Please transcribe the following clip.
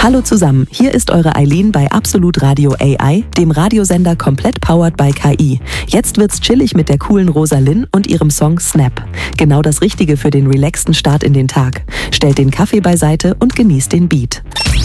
Hallo zusammen, hier ist eure Eileen bei Absolut Radio AI, dem Radiosender komplett powered by KI. Jetzt wird's chillig mit der coolen Rosalind und ihrem Song Snap. Genau das Richtige für den relaxten Start in den Tag. Stellt den Kaffee beiseite und genießt den Beat.